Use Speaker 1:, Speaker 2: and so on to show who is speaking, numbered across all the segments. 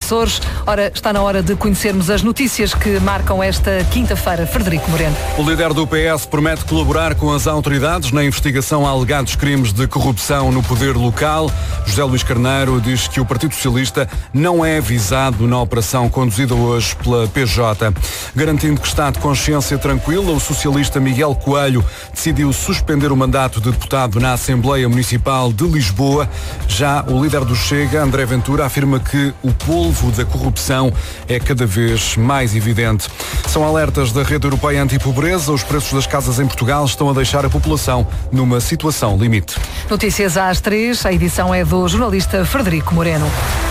Speaker 1: Açores. Ora, está na hora de conhecermos as notícias que marcam esta quinta-feira. Frederico Moreno.
Speaker 2: O líder do PS promete colaborar com as autoridades na investigação a alegados crimes de corrupção no poder local. José Luís Carneiro diz que o Partido Socialista não é visado na operação conduzida hoje pela PJ. Garantindo que está de consciência tranquila, o socialista Miguel Coelho decidiu suspender o mandato de deputado na Assembleia Municipal de Lisboa. Já o líder do Chega, André Ventura, afirma que o polvo da corrupção é cada vez mais evidente. São alertas da Rede Europeia Antipobreza. Os preços das casas em Portugal estão a deixar a população numa situação limite.
Speaker 1: Notícias às 3. A edição é do jornalista Frederico Moreno.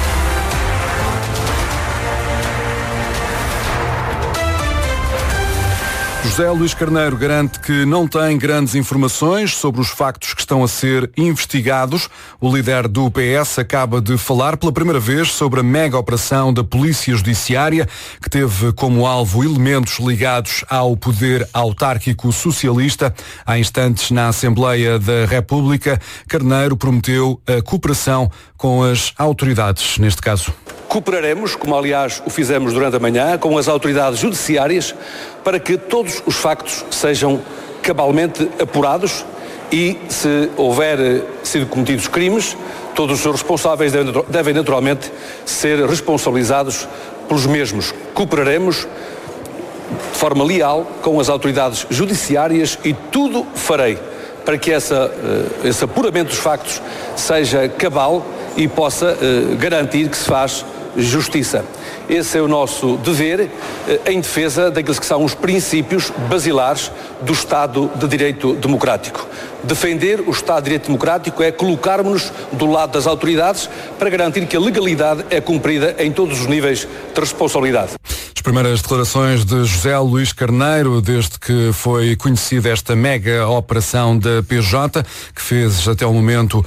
Speaker 2: José Luís Carneiro garante que não tem grandes informações sobre os factos que estão a ser investigados. O líder do PS acaba de falar pela primeira vez sobre a mega operação da Polícia Judiciária, que teve como alvo elementos ligados ao poder autárquico socialista. Há instantes, na Assembleia da República, Carneiro prometeu a cooperação com as autoridades, neste caso.
Speaker 3: Cooperaremos, como aliás o fizemos durante a manhã, com as autoridades judiciárias para que todos os factos sejam cabalmente apurados e, se houver sido cometidos crimes, todos os seus responsáveis devem naturalmente ser responsabilizados pelos mesmos. Cooperaremos de forma leal com as autoridades judiciárias e tudo farei para que esse apuramento dos factos seja cabal e possa garantir que se faz justiça. Esse é o nosso dever em defesa daqueles que são os princípios basilares do Estado de Direito Democrático. Defender o Estado de Direito Democrático é colocarmos-nos do lado das autoridades para garantir que a legalidade é cumprida em todos os níveis de responsabilidade.
Speaker 2: As primeiras declarações de José Luís Carneiro, desde que foi conhecida esta mega operação da PJ, que fez até o momento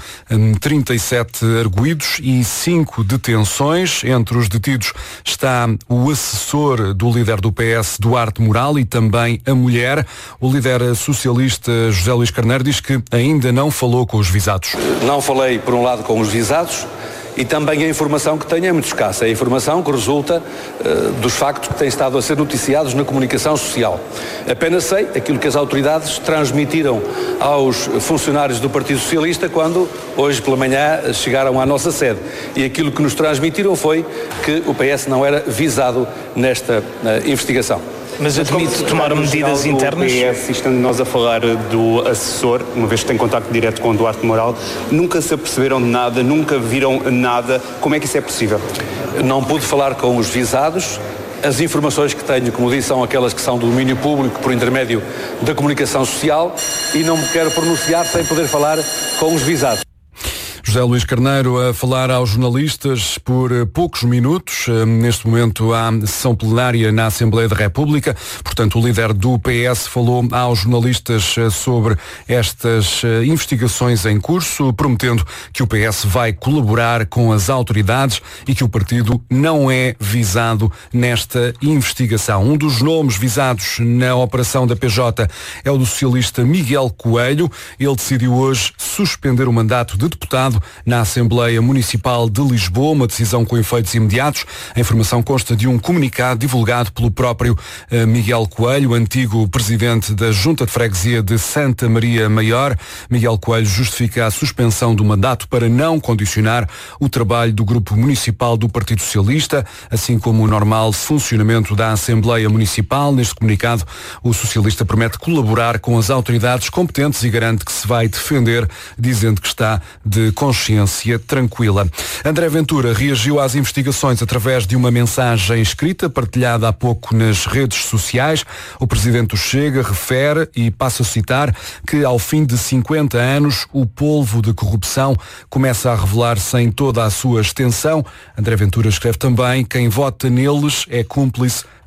Speaker 2: 37 arguidos e 5 detenções. Entre os detidos está o assessor do líder do PS, Duarte Moral, e também a mulher. O líder socialista José Luís Carneiro diz que ainda não falou com os visados.
Speaker 3: Não falei, por um lado, com os visados. E também a informação que tenho é muito escassa. É a informação que resulta dos factos que têm estado a ser noticiados na comunicação social. Apenas sei aquilo que as autoridades transmitiram aos funcionários do Partido Socialista quando, hoje pela manhã, chegaram à nossa sede. E aquilo que nos transmitiram foi que o PS não era visado nesta investigação.
Speaker 4: Mas admite tomar medidas internas?
Speaker 5: PS, estando nós a falar do assessor, uma vez que tem contacto direto com o Duarte Moral, nunca se aperceberam de nada, nunca viram nada. Como é que isso é possível?
Speaker 3: Não pude falar com os visados. As informações que tenho, como disse, são aquelas que são do domínio público por intermédio da comunicação social e não me quero pronunciar sem poder falar com os visados.
Speaker 2: José Luís Carneiro a falar aos jornalistas por poucos minutos. Neste momento há sessão plenária na Assembleia da República. Portanto, o líder do PS falou aos jornalistas sobre estas investigações em curso, prometendo que o PS vai colaborar com as autoridades e que o partido não é visado nesta investigação. Um dos nomes visados na operação da PJ é o do socialista Miguel Coelho. Ele decidiu hoje suspender o mandato de deputado na Assembleia Municipal de Lisboa, uma decisão com efeitos imediatos. A informação consta de um comunicado divulgado pelo próprio Miguel Coelho, antigo presidente da Junta de Freguesia de Santa Maria Maior. Miguel Coelho justifica a suspensão do mandato para não condicionar o trabalho do Grupo Municipal do Partido Socialista, assim como o normal funcionamento da Assembleia Municipal. Neste comunicado, o socialista promete colaborar com as autoridades competentes e garante que se vai defender, dizendo que está de consciência tranquila. André Ventura reagiu às investigações através de uma mensagem escrita partilhada há pouco nas redes sociais. O presidente do Chega refere, e passo a citar, que ao fim de 50 anos o polvo de corrupção começa a revelar-se em toda a sua extensão. André Ventura escreve também: quem vota neles é cúmplice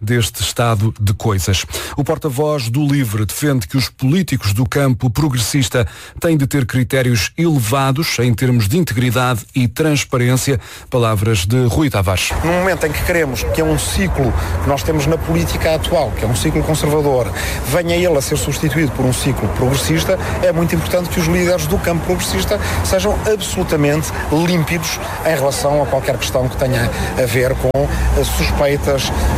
Speaker 2: deste estado de coisas. O porta-voz do LIVRE defende que os políticos do campo progressista têm de ter critérios elevados em termos de integridade e transparência. Palavras de Rui Tavares.
Speaker 6: No momento em que queremos que é um ciclo que nós temos na política atual, que é um ciclo conservador, venha ele a ser substituído por um ciclo progressista, é muito importante que os líderes do campo progressista sejam absolutamente límpidos em relação a qualquer questão que tenha a ver com suspeitas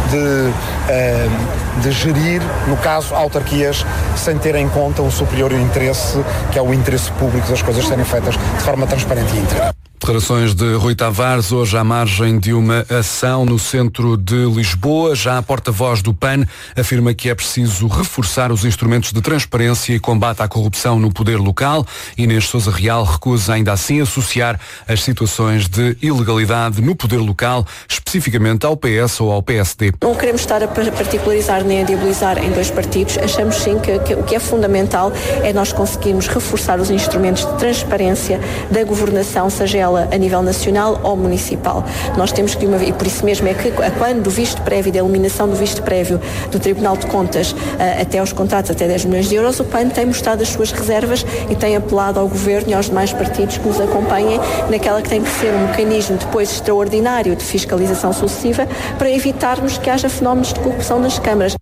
Speaker 6: de gerir, no caso, autarquias sem ter em conta o superior interesse, que é o interesse público das coisas serem feitas de forma transparente e íntegra.
Speaker 2: Declarações de Rui Tavares, hoje à margem de uma ação no centro de Lisboa. Já a porta-voz do PAN afirma que é preciso reforçar os instrumentos de transparência e combate à corrupção no poder local. Inês Sousa Real recusa ainda assim associar as situações de ilegalidade no poder local, especificamente ao PS ou ao PSD.
Speaker 7: Não queremos estar a particularizar nem a diabolizar em dois partidos. Achamos sim que o que é fundamental é nós conseguirmos reforçar os instrumentos de transparência da governação, seja ela a nível nacional ou municipal. Nós temos que, e por isso mesmo é que quando do visto prévio, da eliminação do visto prévio do Tribunal de Contas até aos contratos até 10 milhões de euros, o PAN tem mostrado as suas reservas e tem apelado ao Governo e aos demais partidos que nos acompanhem naquela que tem que ser um mecanismo depois extraordinário de fiscalização sucessiva para evitarmos que haja fenómenos de corrupção nas câmaras.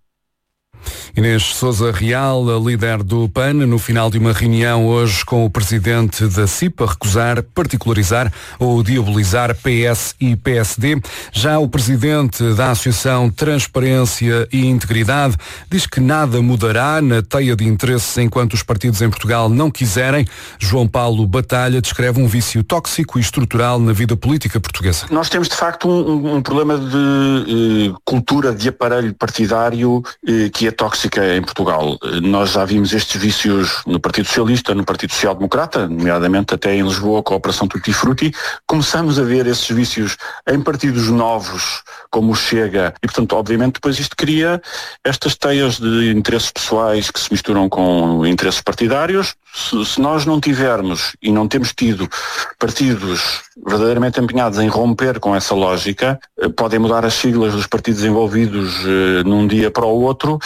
Speaker 2: Inês Sousa Real, a líder do PAN, no final de uma reunião hoje com o presidente da CIP, a recusar, particularizar ou diabolizar PS e PSD. Já o presidente da Associação Transparência e Integridade diz que nada mudará na teia de interesses enquanto os partidos em Portugal não quiserem. João Paulo Batalha descreve um vício tóxico e estrutural na vida política portuguesa.
Speaker 8: Nós temos de facto um problema de cultura de aparelho partidário que é tóxico em Portugal. Nós já vimos estes vícios no Partido Socialista, no Partido Social Democrata, nomeadamente até em Lisboa com a Operação Tutti Frutti. Começamos a ver esses vícios em partidos novos, como o Chega, e portanto, obviamente, depois isto cria estas teias de interesses pessoais que se misturam com interesses partidários. Se nós não tivermos e não temos tido partidos verdadeiramente empenhados em romper com essa lógica, podem mudar as siglas dos partidos envolvidos num dia para o outro.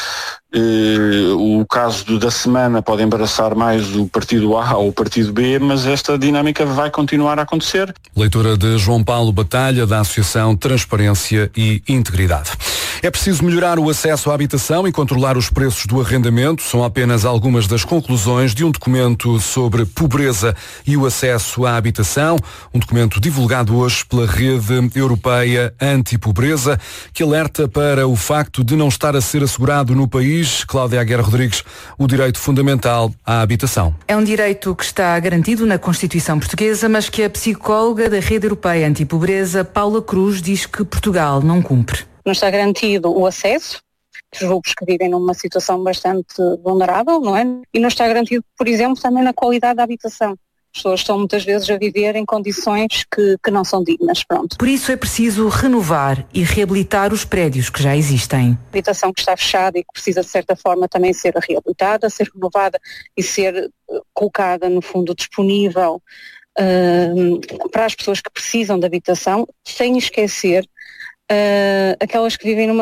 Speaker 8: O caso da semana pode embaraçar mais o partido A ou o partido B, mas esta dinâmica vai continuar a acontecer.
Speaker 2: Leitura de João Paulo Batalha, da Associação Transparência e Integridade. É preciso melhorar o acesso à habitação e controlar os preços do arrendamento. São apenas algumas das conclusões de um documento sobre pobreza e o acesso à habitação. Um documento divulgado hoje pela Rede Europeia Antipobreza, que alerta para o facto de não estar a ser assegurado no país, Cláudia Aguiar Rodrigues, o direito fundamental à habitação.
Speaker 9: É um direito que está garantido na Constituição Portuguesa, mas que a psicóloga da Rede Europeia Antipobreza, Paula Cruz, diz que Portugal não cumpre.
Speaker 10: Não está garantido o acesso, os grupos que vivem numa situação bastante vulnerável, não é? E não está garantido, por exemplo, também na qualidade da habitação. As pessoas estão muitas vezes a viver em condições que não são dignas, pronto.
Speaker 9: Por isso é preciso renovar e reabilitar os prédios que já existem.
Speaker 10: A habitação que está fechada e que precisa de certa forma também ser reabilitada, ser renovada e ser colocada no fundo disponível para as pessoas que precisam de habitação, sem esquecer aquelas que vivem numa